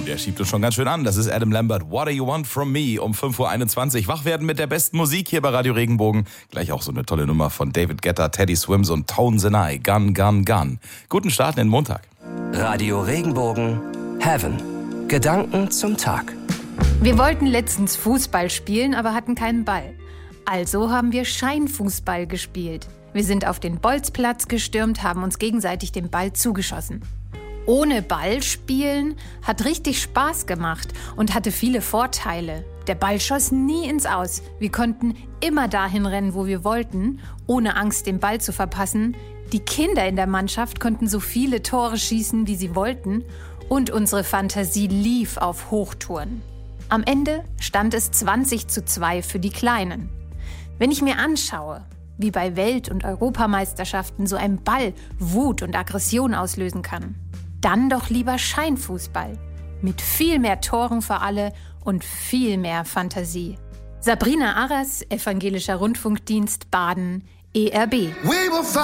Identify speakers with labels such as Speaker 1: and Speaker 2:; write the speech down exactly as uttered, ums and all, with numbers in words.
Speaker 1: Der schiebt uns schon ganz schön an. Das ist Adam Lambert. What do you want from me? Um fünf Uhr einundzwanzig. Wach werden mit der besten Musik hier bei Radio Regenbogen. Gleich auch so eine tolle Nummer von David Guetta, Teddy Swims und Tones and I. Gun, Gun, Gun. Guten Start in den Montag.
Speaker 2: Radio Regenbogen Heaven. Gedanken zum Tag.
Speaker 3: Wir wollten letztens Fußball spielen, aber hatten keinen Ball. Also haben wir Scheinfußball gespielt. Wir sind auf den Bolzplatz gestürmt, haben uns gegenseitig den Ball zugeschossen. Ohne Ball spielen hat richtig Spaß gemacht und hatte viele Vorteile. Der Ball schoss nie ins Aus. Wir konnten immer dahin rennen, wo wir wollten, ohne Angst, den Ball zu verpassen. Die Kinder in der Mannschaft konnten so viele Tore schießen, wie sie wollten. Und unsere Fantasie lief auf Hochtouren. Am Ende stand es zwanzig zu zwei für die Kleinen. Wenn ich mir anschaue, wie bei Welt- und Europameisterschaften so ein Ball Wut und Aggression auslösen kann, dann doch lieber Scheinfußball. Mit viel mehr Toren für alle und viel mehr Fantasie. Sabrina Arras, Evangelischer Rundfunkdienst Baden, E R B.